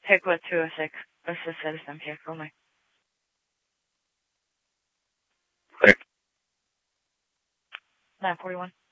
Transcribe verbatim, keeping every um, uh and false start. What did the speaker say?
Hickwit two oh six, assist citizen P X only. Clear. nine forty-one.